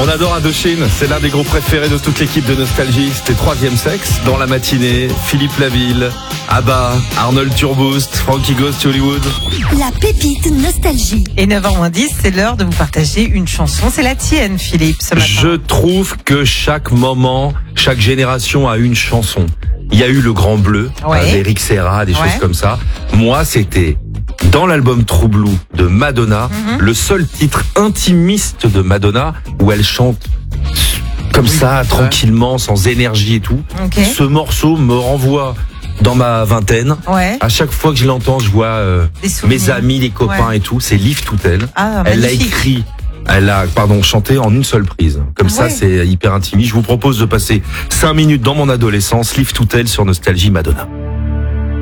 On adore Indochine, c'est l'un des groupes préférés de toute l'équipe de Nostalgie. C'était Troisième Sexe dans la matinée. Philippe Laville, ABBA, Arnold Turboost, Frankie Goes to Hollywood. La pépite Nostalgie. Et 9h10, c'est l'heure de vous partager une chanson. C'est la tienne, Philippe, ce matin. Je trouve que chaque moment, chaque génération a une chanson. Il y a eu le Grand Bleu, d'Eric Serra, des choses comme ça. Moi, c'était dans l'album True Blue de Madonna, le seul titre intimiste de Madonna où elle chante comme ça, tranquillement, sans énergie et tout. Okay. Ce morceau me renvoie dans ma vingtaine. À chaque fois que je l'entends, je vois mes amis, les copains et tout. C'est Live Tout Elle. Elle l'a écrit. Elle a, chanté en une seule prise. Comme ça, c'est hyper intimiste. Je vous propose de passer 5 minutes dans mon adolescence. Live Tout Elle sur Nostalgie Madonna.